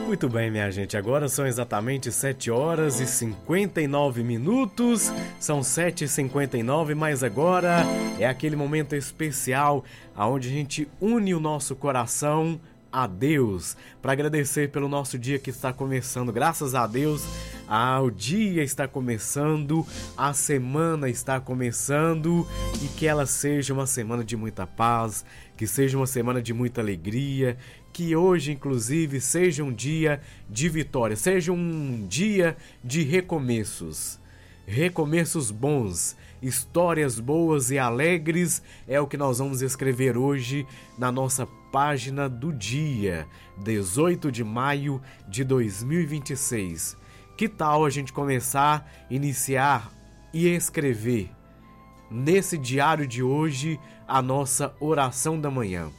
Muito bem, minha gente, agora são exatamente 7 horas e 59 minutos, são 7h59, mas agora é aquele momento especial onde a gente une o nosso coração a Deus, para agradecer pelo nosso dia que está começando. Graças a Deus, o dia está começando, a semana está começando, e que ela seja uma semana de muita paz, que seja uma semana de muita alegria, que hoje, inclusive, seja um dia de vitória, seja um dia de recomeços. Recomeços bons, histórias boas e alegres é o que nós vamos escrever hoje na nossa página do dia, 18 de maio de 2026. Que tal a gente iniciar e escrever nesse diário de hoje a nossa oração da manhã?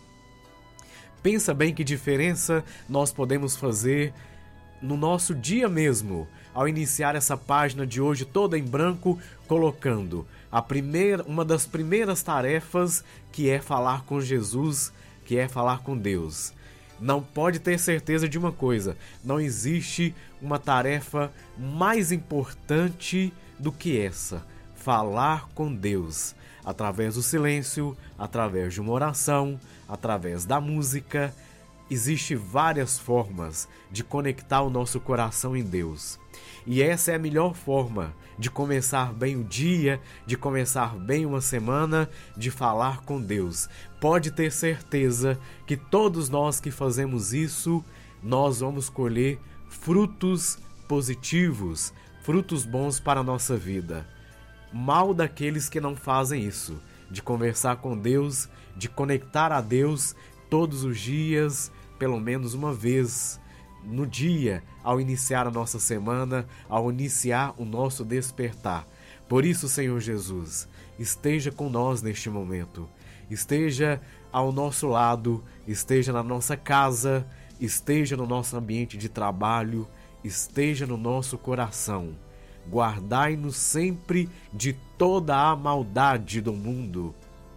Pensa bem que diferença nós podemos fazer no nosso dia mesmo, ao iniciar essa página de hoje toda em branco, colocando uma das primeiras tarefas, que é falar com Jesus, que é falar com Deus. Não pode ter certeza de uma coisa: não existe uma tarefa mais importante do que essa, falar com Deus, através do silêncio, através de uma oração, através da música. Existem várias formas de conectar o nosso coração em Deus. E essa é a melhor forma de começar bem o dia, de começar bem uma semana, de falar com Deus. Pode ter certeza que todos nós que fazemos isso, nós vamos colher frutos positivos, frutos bons para a nossa vida. Mal daqueles que não fazem isso, de conversar com Deus, de conectar a Deus todos os dias, pelo menos uma vez no dia, ao iniciar a nossa semana, ao iniciar o nosso despertar. Por isso, Senhor Jesus, esteja com nós neste momento, esteja ao nosso lado, esteja na nossa casa, esteja no nosso ambiente de trabalho, esteja no nosso coração. Guardai-nos sempre de toda a maldade do mundo.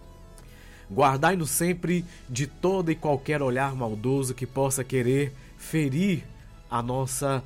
Guardai-nos sempre de todo e qualquer olhar maldoso que possa querer ferir a nossa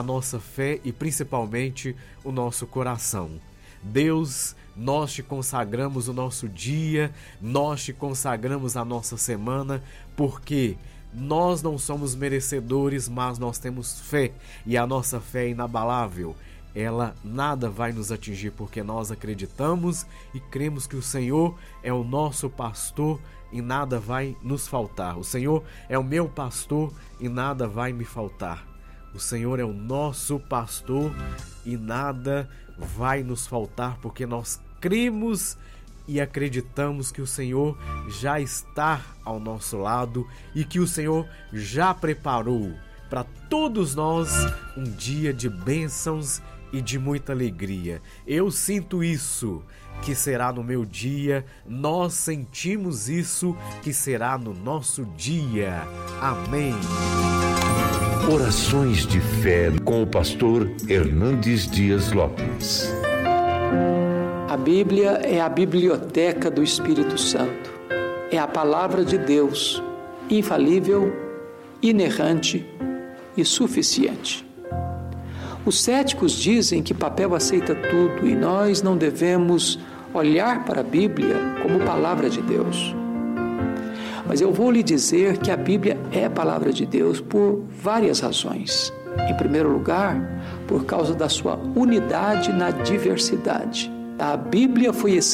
fé e principalmente o nosso coração. Deus, nós te consagramos o nosso dia, nós te consagramos a nossa semana, porque nós não somos merecedores, mas nós temos fé, e a nossa fé é inabalável. Ela nada vai nos atingir, porque nós acreditamos e cremos que o Senhor é o nosso pastor e nada vai nos faltar. O Senhor é o meu pastor e nada vai me faltar. O Senhor é o nosso pastor e nada vai nos faltar, porque nós cremos e acreditamos que o Senhor já está ao nosso lado e que o Senhor já preparou para todos nós um dia de bênçãos e de muita alegria. Eu sinto isso, que será no meu dia. Nós sentimos isso, que será no nosso dia. Amém. Orações de fé com o pastor Hernandes Dias Lopes. A Bíblia é a biblioteca do Espírito Santo. É a palavra de Deus, infalível, inerrante e suficiente. Os céticos dizem que papel aceita tudo e nós não devemos olhar para a Bíblia como palavra de Deus. Mas eu vou lhe dizer que a Bíblia é a palavra de Deus por várias razões. Em primeiro lugar, por causa da sua unidade na diversidade. A Bíblia foi escrita